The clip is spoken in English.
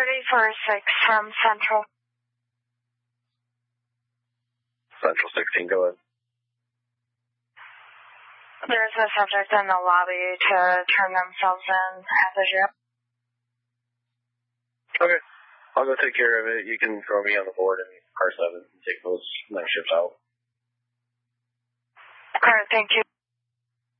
34-6 from Central. Central 16, go ahead. There's a subject in the lobby to turn themselves in at the gym. Okay. I'll go take care of it. You can throw me on the board in car 7 and take those night shifts out. Alright, thank you.